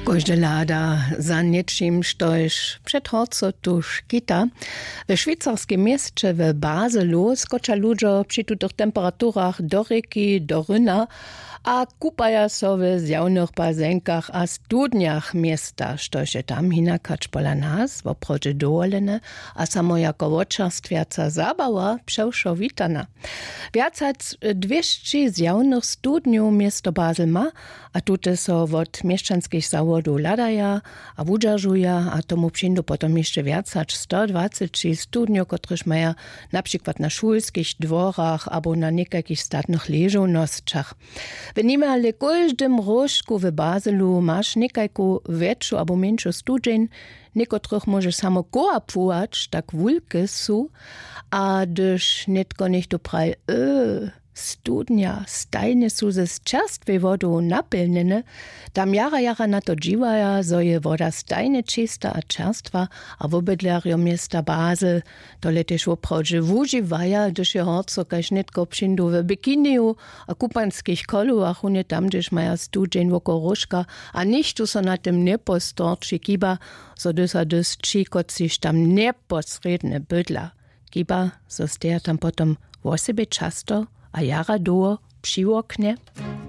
Każdy lada za niczym, štož przed horco tuż kita. W szwajcarskim mieście w Baselu skoča ludzie przy tutych temperaturach do rzeki, do ryna, a kupaja so w zjawnych bazenkach a studniach miasta, štož je tam hinakać pola nas, w oprodzie doolene, a samo jako wočarstwiaca zabawa przewszo witana. Więcac 200 zjawnych studniów miasto Basel ma, a tute so od mieszczanskich zawodów ladaja, a wudżarzuja, a tomu przyjdą potem jeszcze więcac 120 studniów, których mają na przykład na szulskich dworach albo na niekakich statnych leżownościach. W niemal każdym rożku w Baselu masz niekajku większą albo mniejszą studzień, niekotrych możesz samo koapłać, tak wulky są, a gdyż nitko nicht dopraj, studnia, stajne są ze czerstwej wodą napełnione, tam jara na to dziwaja, so je woda stajne czysta a czerstwa, a w obydlerju miasta Basel to letyż oprodzie wużywaja, gdyż je horco kaž nitko przyjdą w bikiniu a kupanskich koluach, unie tam, gdyż maja studzień woko różka, a nichtu so na tym nie postorczy kiba, so dys čikot sich tam neposredne bydla. Kiba, so steja tam potom wosebe často, a jara do przy oknie.